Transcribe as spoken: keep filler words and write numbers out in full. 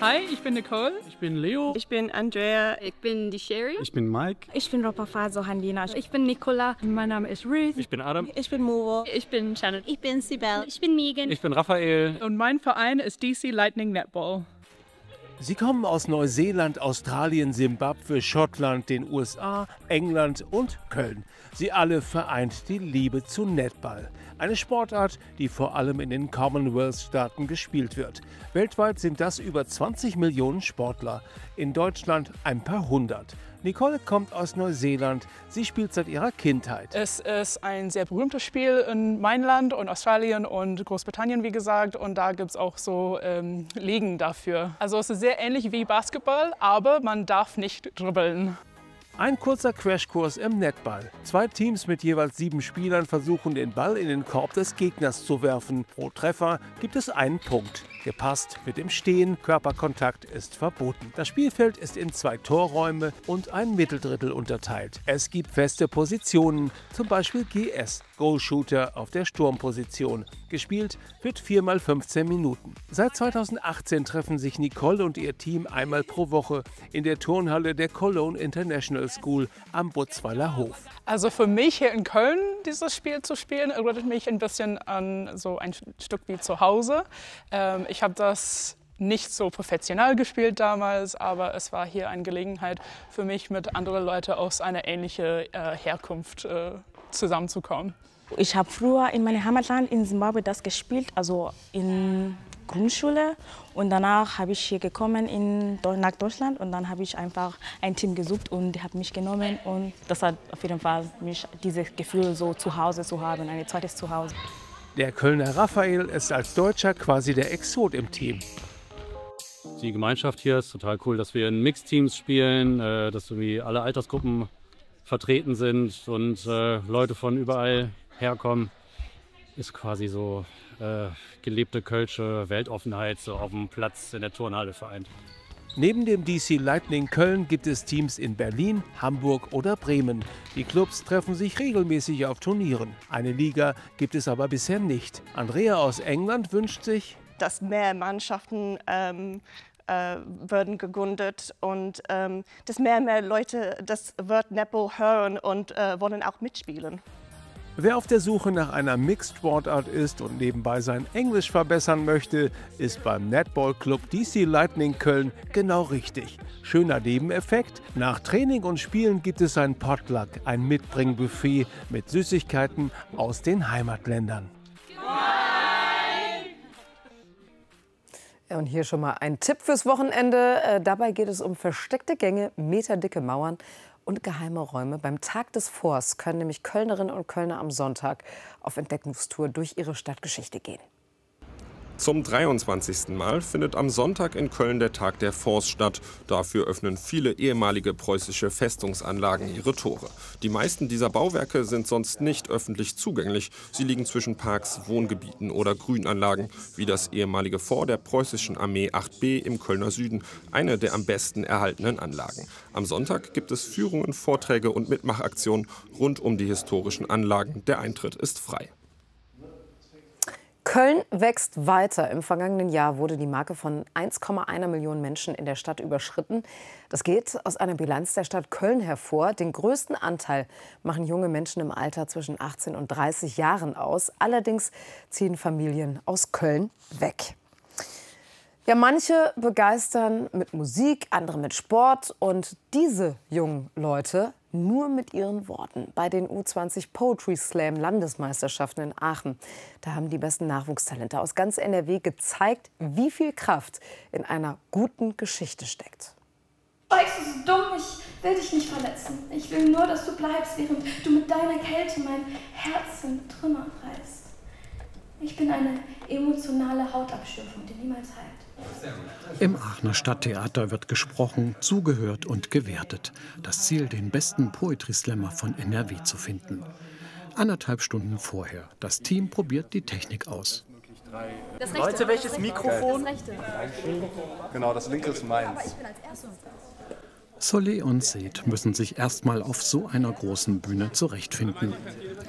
Hi, ich bin Nicole. Ich bin Leo. Ich bin Andrea. Ich bin die Sherry. Ich bin Mike. Ich bin Ropafaso Handina. Ich bin Nicola. Mein Name ist Ruth. Ich bin Adam. Ich bin Muro. Ich bin Shannon. Ich bin Sibel. Ich bin Megan. Ich bin Raphael. Und mein Verein ist D C Lightning Netball. Sie kommen aus Neuseeland, Australien, Simbabwe, Schottland, den U S A, England und Köln. Sie alle vereint die Liebe zu Netball. Eine Sportart, die vor allem in den Commonwealth-Staaten gespielt wird. Weltweit sind das über zwanzig Millionen Sportler. In Deutschland ein paar hundert. Nicole kommt aus Neuseeland. Sie spielt seit ihrer Kindheit. Es ist ein sehr berühmtes Spiel in meinem Land und Australien und Großbritannien, wie gesagt. Und da gibt es auch so ähm, Ligen dafür. Also es ist sehr ähnlich wie Basketball, aber man darf nicht dribbeln. Ein kurzer Crashkurs im Netball. Zwei Teams mit jeweils sieben Spielern versuchen, den Ball in den Korb des Gegners zu werfen. Pro Treffer gibt es einen Punkt. Gepasst mit dem Stehen, Körperkontakt ist verboten. Das Spielfeld ist in zwei Torräume und ein Mitteldrittel unterteilt. Es gibt feste Positionen, zum Beispiel G S, Goalshooter auf der Sturmposition. Gespielt wird vier mal fünfzehn Minuten. Seit zweitausendachtzehn treffen sich Nicole und ihr Team einmal pro Woche in der Turnhalle der Cologne International School am Butzweiler Hof. Also für mich hier in Köln dieses Spiel zu spielen, erinnert mich ein bisschen an so ein Stück wie zu Hause. Ähm, ich habe das nicht so professionell gespielt damals, aber es war hier eine Gelegenheit für mich, mit anderen Leuten aus einer ähnlichen äh, Herkunft äh, zusammenzukommen. Ich habe früher in meinem Heimatland in Simbabwe das gespielt, also in Grundschule. Und danach habe ich hier gekommen in, nach Deutschland und dann habe ich einfach ein Team gesucht und die haben mich genommen. Und das hat auf jeden Fall mich dieses Gefühl, so zu Hause zu haben, ein zweites Zuhause. Der Kölner Raphael ist als Deutscher quasi der Exot im Team. Die Gemeinschaft hier ist total cool, dass wir in Mixteams spielen, dass irgendwie alle Altersgruppen vertreten sind und Leute von überall herkommen. Ist quasi so äh, gelebte kölsche Weltoffenheit so auf dem Platz in der Turnhalle vereint. Neben dem D C Lightning Köln gibt es Teams in Berlin, Hamburg oder Bremen. Die Clubs treffen sich regelmäßig auf Turnieren. Eine Liga gibt es aber bisher nicht. Andrea aus England wünscht sich, dass mehr Mannschaften ähm, äh, werden gegründet und ähm, dass mehr und mehr Leute das Wort Netball hören und äh, wollen auch mitspielen. Wer auf der Suche nach einer Mixed-Sportart ist und nebenbei sein Englisch verbessern möchte, ist beim Netball Club D C Lightning Köln genau richtig. Schöner Nebeneffekt: Nach Training und Spielen gibt es ein Potluck, ein Mitbringbuffet mit Süßigkeiten aus den Heimatländern. Ja, und hier schon mal ein Tipp fürs Wochenende. Äh, dabei geht es um versteckte Gänge, meterdicke Mauern und geheime Räume. Beim Tag des Forsts können nämlich Kölnerinnen und Kölner am Sonntag auf Entdeckungstour durch ihre Stadtgeschichte gehen. Zum dreiundzwanzigsten Mal findet am Sonntag in Köln der Tag der Forst statt. Dafür öffnen viele ehemalige preußische Festungsanlagen ihre Tore. Die meisten dieser Bauwerke sind sonst nicht öffentlich zugänglich. Sie liegen zwischen Parks, Wohngebieten oder Grünanlagen, wie das ehemalige Fort der preußischen Armee acht B im Kölner Süden, eine der am besten erhaltenen Anlagen. Am Sonntag gibt es Führungen, Vorträge und Mitmachaktionen rund um die historischen Anlagen. Der Eintritt ist frei. Köln wächst weiter. Im vergangenen Jahr wurde die Marke von eins Komma eins Million Menschen in der Stadt überschritten. Das geht aus einer Bilanz der Stadt Köln hervor. Den größten Anteil machen junge Menschen im Alter zwischen achtzehn und dreißig Jahren aus. Allerdings ziehen Familien aus Köln weg. Ja, manche begeistern mit Musik, andere mit Sport und diese jungen Leute nur mit ihren Worten. Bei den U zwanzig Poetry Slam Landesmeisterschaften in Aachen, da haben die besten Nachwuchstalente aus ganz N R W gezeigt, wie viel Kraft in einer guten Geschichte steckt. Spikes, du so dumm, ich will dich nicht verletzen. Ich will nur, dass du bleibst, während du mit deiner Kälte mein Herz in Trümmer reißt. Ich bin eine emotionale Hautabschürfung, die niemals heilt. Im Aachener Stadttheater wird gesprochen, zugehört und gewertet. Das Ziel, den besten Poetry Slammer von N R W zu finden. Anderthalb Stunden vorher. Das Team probiert die Technik aus. Das rechte, Leute, welches das Mikrofon? Das rechte. Genau, das linke ist meins. Aber ich bin als Erster. Soleil und Seth müssen sich erstmal auf so einer großen Bühne zurechtfinden.